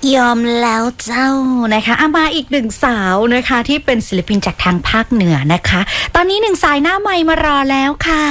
ยอมแล้วเจ้านะคะมาอีกหนึ่งสาวนะคะที่เป็นศิลปินจากทางภาคเหนือนะคะตอนนี้หนึ่งสายหน้าไมค์มารอแล้วค่ะ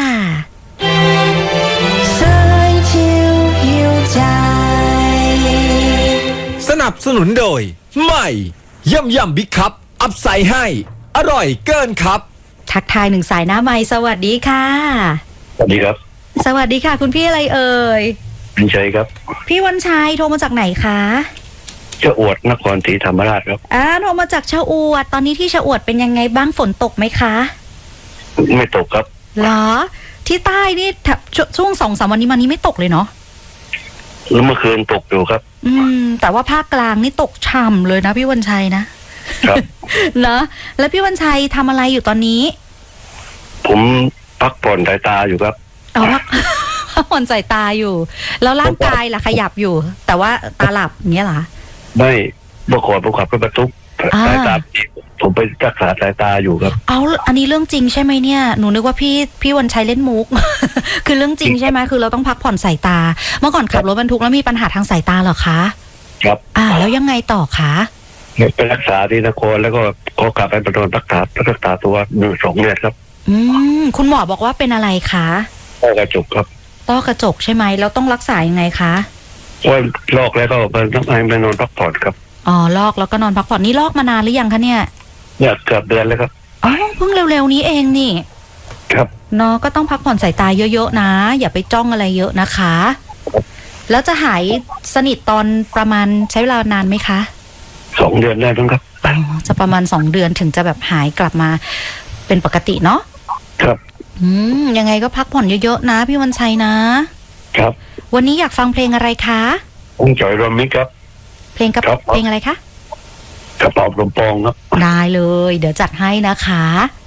สนับสนุนโดยใหม่ย่ำบิ๊กคัพอัพไซด์ให้อร่อยเกินครับทักทายหนึ่งสายหน้าไมค์สวัสดีค่ะสวัสดีครับสวัสดีค่ะคุณพี่อะไรเอ่ยวันชัยครับพี่วันชัยโทรมาจากไหนคะชะอวดนครศรีธรรมราชครับโทรมาจากชะอวดตอนนี้ที่ชะอวดเป็นยังไงบ้างฝนตกไหมคะไม่ตกครับเหรอที่ใต้นี่ช่วง2-3 วันนี้มานี้ไม่ตกเลยเนาะแล้วเมื่อคืนตกอยู่ครับแต่ว่าภาคกลางนี่ตกช่ำเลยนะพี่วันชัยนะครับเนาะแล้วพี่วันชัยทำอะไรอยู่ตอนนี้ผมพักผ่อนสายตาอยู่ครับพักผ่อนสายตาอยู่แล้วร่างกายล่ะขยับอยู่แต่ว่าตาหลับอย่างเงี้ยเหรอไม่เมื่อก่อนผมขับรถบรรทุกสายตาผมไปรักษาสายตาอยู่ครับอันนี้เรื่องจริงใช่ไหมเนี่ยหนูนึกว่าพี่วันชัยเล่นมุก คือเรื่องจริงใช่ไหมคือเราต้องพักผ่อนสายตาเมื่อก่อนขับรถบรรทุกแล้วมีปัญหาทางสายตาเหรอคะครับแล้วยังไงต่อคะไปรักษาที่นครแล้วก็ขอกลับไปโดนรักษาตัว1-2 เดือนครับคุณหมอบอกว่าเป็นอะไรคะต้อกระจกครับต้อกระจกใช่ไหมแล้วต้องรักษายังไงคะว่าลอกแล้วก็ต้องไปนอนพักผ่อนครับลอกแล้วก็นอนพักผ่อนนี่ลอกมานานหรือยังคะเนี่ยเกือบเดือนแล้วครับเพิ่งเร็วๆนี้เองนี่ครับเนาะก็ต้องพักผ่อนสายตาเยอะๆนะอย่าไปจ้องอะไรเยอะนะคะแล้วจะหายสนิทตอนประมาณใช้เวลานานไหมคะ 2 เดือนได้มั้งครับจะประมาณ2 เดือนถึงจะแบบหายกลับมาเป็นปกติเนาะครับยังไงก็พักผ่อนเยอะๆนะพี่วันชัยนะครับวันนี้อยากฟังเพลงอะไรคะผมจอยรวมมิตรครับเพลงอะไรคะกระเป๋าลมปองครับได้เลยเดี๋ยวจัดให้นะคะ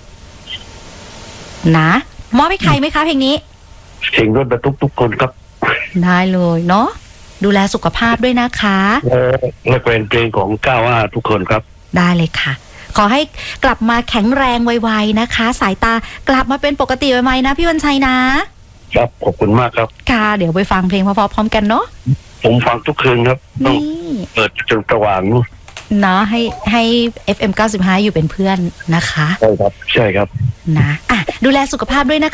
นะมอบให้ใครไหมคะเพลงนี้เสียงรถบรรทุกทุกคนครับได้เลยเนาะดูแลสุขภาพด้วยนะคะและเป็นเพลงของ95ทุกคนครับได้เลยค่ะขอให้กลับมาแข็งแรงไวๆนะคะสายตากลับมาเป็นปกติไวๆนะพี่วันชัยนะครับขอบคุณมากครับค่ะเดี๋ยวไปฟังเพลงพอๆพร้อมกันเนาะผมฟังทุกคืนครับต้องเปิดจนสว่างเนาะให้ FM 95อยู่เป็นเพื่อนนะคะใช่ครับนะดูแลสุขภาพด้วยนะคะ